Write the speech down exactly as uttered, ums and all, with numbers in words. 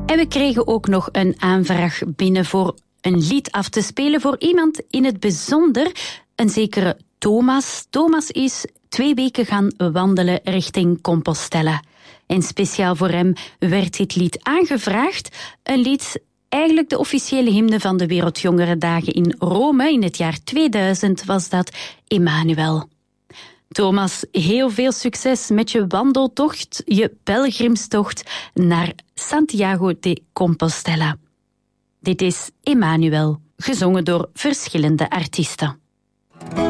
En we kregen ook nog een aanvraag binnen voor een lied af te spelen voor iemand in het bijzonder, een zekere Thomas. Thomas is twee weken gaan wandelen richting Compostela. En speciaal voor hem werd dit lied aangevraagd. Een lied, eigenlijk de officiële hymne van de Wereldjongerendagen in Rome. In het jaar tweeduizend was dat Emmanuel. Thomas, heel veel succes met je wandeltocht, je pelgrimstocht naar Santiago de Compostela. Dit is Emmanuel, gezongen door verschillende artiesten.